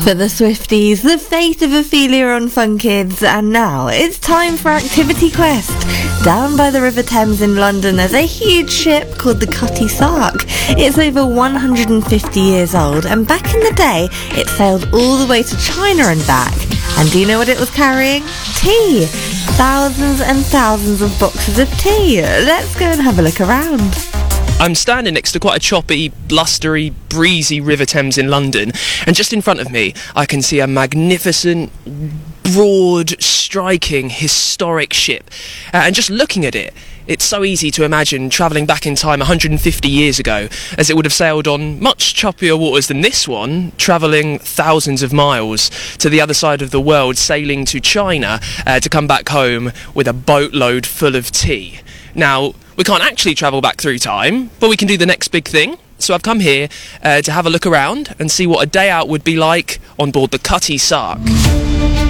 For the Swifties, the fate of Ophelia on Fun Kids, and now it's time for Activity Quest. Down by the River Thames in London there's a huge ship called the Cutty Sark. It's over 150 years old, and back in the day it sailed all the way to China and back. And do you know what it was carrying? Tea! Thousands and thousands of boxes of tea. Let's go and have a look around. I'm standing next to quite a choppy, blustery, breezy River Thames in London, and just in front of me I can see a magnificent, broad, striking, historic ship. And just looking at it, it's so easy to imagine travelling back in time 150 years ago, as it would have sailed on much choppier waters than this one, travelling thousands of miles to the other side of the world, sailing to China to come back home with a boatload full of tea. Now, we can't actually travel back through time, but we can do the next big thing. So I've come here to have a look around and see what a day out would be like on board the Cutty Sark.